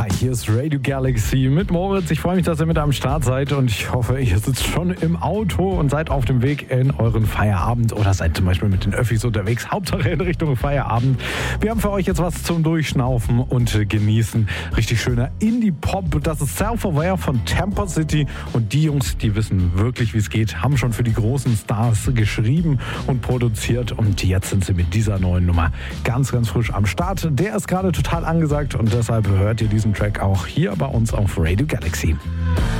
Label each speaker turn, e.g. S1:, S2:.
S1: Hi, hier ist Radio Galaxy mit Moritz. Ich freue mich, dass ihr mit am Start seid und ich hoffe, ihr sitzt schon im Auto und seid auf dem Weg in euren Feierabend oder seid zum Beispiel mit den Öffis unterwegs. Hauptsache in Richtung Feierabend. Wir haben für euch jetzt was zum Durchschnaufen und Genießen. Richtig schöner Indie-Pop. Das ist Self-Aware von Tampa City und die Jungs, die wissen wirklich, wie es geht, haben schon für die großen Stars geschrieben und produziert und jetzt sind sie mit dieser neuen Nummer ganz, ganz frisch am Start. Der ist gerade total angesagt und deshalb hört ihr diesen Track auch hier bei uns auf Radio Galaxy.